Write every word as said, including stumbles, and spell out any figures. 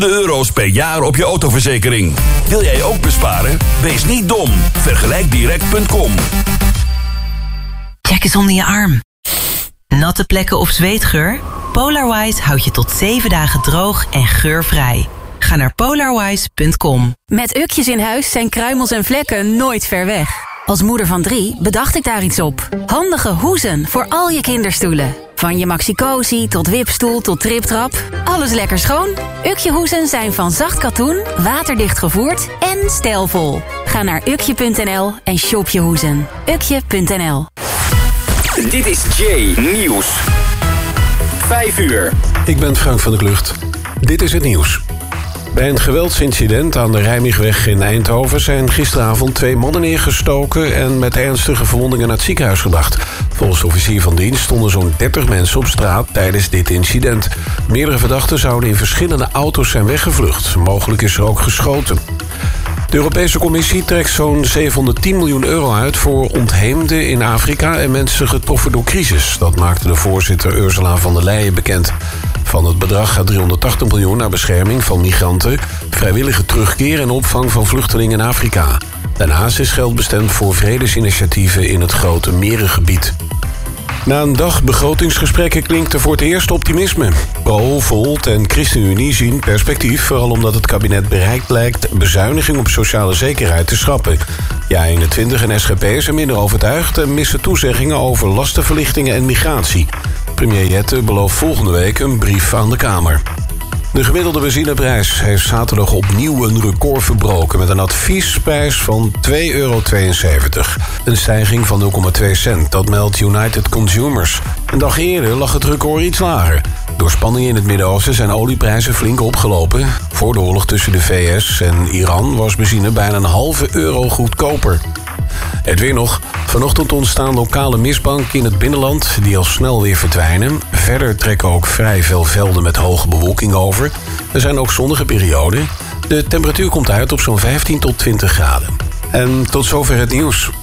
de euro's per jaar op je autoverzekering. Wil jij ook besparen? Wees niet dom. Vergelijk direct punt com. Check eens onder je arm. Natte plekken of zweetgeur? Polarwise houdt je tot zeven dagen droog en geurvrij. Ga naar polarwise punt com. Met Ukjes in huis zijn kruimels en vlekken nooit ver weg. Als moeder van drie bedacht ik daar iets op. Handige hoezen voor al je kinderstoelen. Van je Maxi-Cosi tot wipstoel tot triptrap. Alles lekker schoon. Ukje hoezen zijn van zacht katoen, waterdicht gevoerd en stijlvol. Ga naar ukje punt n l en shop je hoezen. ukje punt n l. Dit is Jay Nieuws. Vijf uur. Ik ben Frank van der Klucht. Dit is het nieuws. Bij een geweldsincident aan de Rijmigweg in Eindhoven zijn gisteravond twee mannen neergestoken en met ernstige verwondingen naar het ziekenhuis gebracht. Volgens de officier van dienst stonden zo'n dertig mensen op straat tijdens dit incident. Meerdere verdachten zouden in verschillende auto's zijn weggevlucht. Mogelijk is er ook geschoten. De Europese Commissie trekt zo'n zevenhonderdtien miljoen euro uit voor ontheemden in Afrika en mensen getroffen door crisis. Dat maakte de voorzitter Ursula von der Leyen bekend. Van het bedrag gaat driehonderdtachtig miljoen naar bescherming van migranten, vrijwillige terugkeer en opvang van vluchtelingen in Afrika. Daarnaast is geld bestemd voor vredesinitiatieven in het Grote Merengebied. Na een dag begrotingsgesprekken klinkt er voor het eerst optimisme. P O, Volt en ChristenUnie zien perspectief, vooral omdat het kabinet bereikt lijkt bezuiniging op sociale zekerheid te schrappen. Ja eenentwintig en S G P zijn minder overtuigd en missen toezeggingen over lastenverlichtingen en migratie. Premier Jette belooft volgende week een brief aan de Kamer. De gemiddelde benzineprijs heeft zaterdag opnieuw een record verbroken met een adviesprijs van twee euro tweeënzeventig. Een stijging van nul komma twee cent, dat meldt United Consumers. Een dag eerder lag het record iets lager. Door spanningen in het Midden-Oosten zijn olieprijzen flink opgelopen. Voor de oorlog tussen de V S en Iran was benzine bijna een halve euro goedkoper. Het weer nog. Vanochtend ontstaan lokale mistbanken in het binnenland die al snel weer verdwijnen. Verder trekken ook vrij veel velden met hoge bewolking over. Er zijn ook zonnige perioden. De temperatuur komt uit op zo'n vijftien tot twintig graden. En tot zover het nieuws.